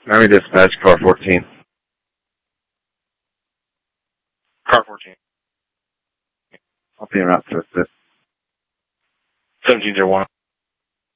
Army dispatch, car 14. Car 14. I'll be around to assist. 1701.